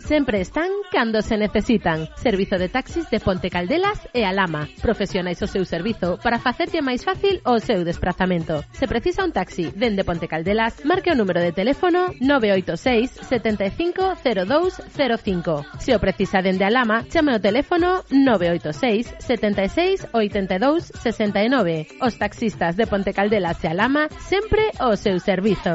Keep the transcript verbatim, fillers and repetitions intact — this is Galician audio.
sempre están cando se necesitan. Servizo de taxis de Ponte Caldelas e Alhama. Profesionais o seu servizo para facerlle máis fácil o seu desplazamento. Se precisa un taxi dende Ponte Caldelas, marque o número de teléfono nove oito seis, sete cinco cero dous cero cinco. Se o precisa dende Alhama, chame o teléfono nove oito seis, sete seis, oito dous, seis nove. Os taxistas de Ponte Caldelas e Alhama sempre o seu servizo.